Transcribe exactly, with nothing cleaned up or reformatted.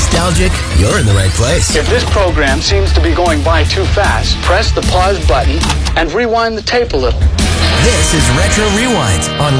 nostalgic, you're in the right place. If this program seems to be going by too fast, press the pause button and rewind the tape a little. This is Retro Rewind on